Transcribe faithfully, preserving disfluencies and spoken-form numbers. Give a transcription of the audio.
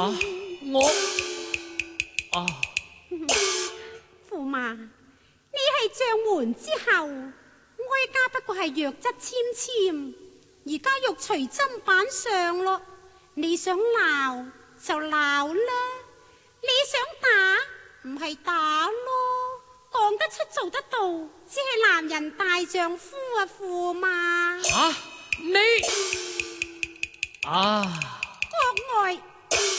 啊，我啊， 駙馬，你係將門之後，哀家不過係弱質纖纖，而家肉隨砧板上咯。你想鬧就鬧啦，你想打唔係打咯，講得出做得到，只係男人大丈夫啊，駙馬。 吓、啊、你啊！ 國外